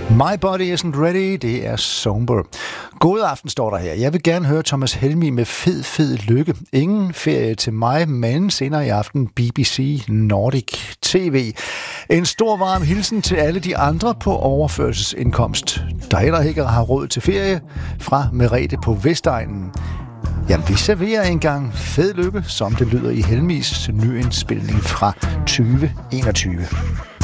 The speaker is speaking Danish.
My Body Isn't Ready, det er Somber. God aften, står der her. Jeg vil gerne høre Thomas Helmig med fed lykke. Ingen ferie til mig, men senere i aften BBC Nordic TV. En stor varm hilsen til alle de andre på overførselsindkomst, der heller ikke har råd til ferie, fra Merete på Vestegnen. Jamen, vi serverer engang fed lykke, som det lyder i Helmigs nyindspilning fra 2021.